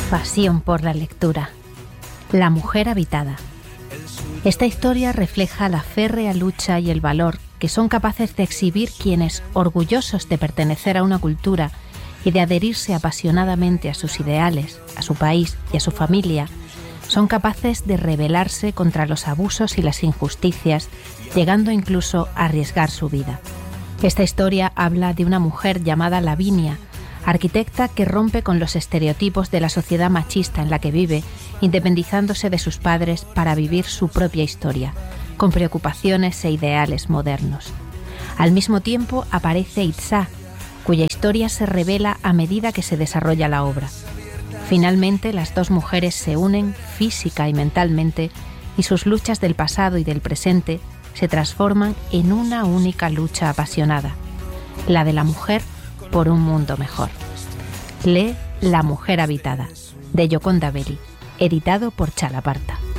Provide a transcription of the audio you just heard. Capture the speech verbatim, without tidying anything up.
Pasión por la lectura. La mujer habitada. Esta historia refleja la férrea lucha y el valor que son capaces de exhibir quienes, orgullosos de pertenecer a una cultura y de adherirse apasionadamente a sus ideales, a su país y a su familia, son capaces de rebelarse contra los abusos y las injusticias, llegando incluso a arriesgar su vida. Esta historia habla de una mujer llamada Lavinia, arquitecta que rompe con los estereotipos de la sociedad machista en la que vive, independizándose de sus padres para vivir su propia historia, con preocupaciones e ideales modernos. Al mismo tiempo aparece Itzá, cuya historia se revela a medida que se desarrolla la obra. Finalmente, las dos mujeres se unen física y mentalmente, y sus luchas del pasado y del presente se transforman en una única lucha apasionada, la de la mujer por un mundo mejor. Lee La mujer habitada, de Yoconda Belli, editado por Chalaparta.